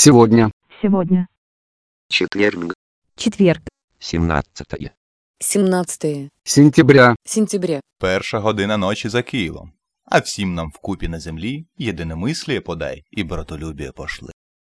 Сегодня. Сегодня. Четверг. Четверг. 17 17 Сентября. сентября. 1 година ночі за Києвом. А всім нам вкупі на землі єдиномисліє подай і братолюбіє пошли.